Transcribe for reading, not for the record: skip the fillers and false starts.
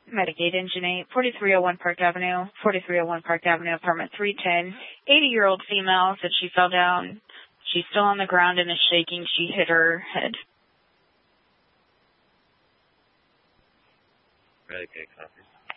Medicaid Engine 8, 4301 Park Avenue, 4301 Park Avenue, apartment 310. 80-year-old female said she fell down. She's still on the ground and is shaking. She hit her head. Medicaid copies.